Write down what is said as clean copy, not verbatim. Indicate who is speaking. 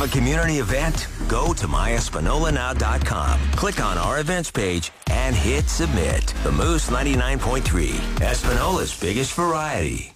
Speaker 1: a community event? Go to myespinolanow.com, click on our events page, and hit submit. The Moose 99.3, Espinola's biggest variety.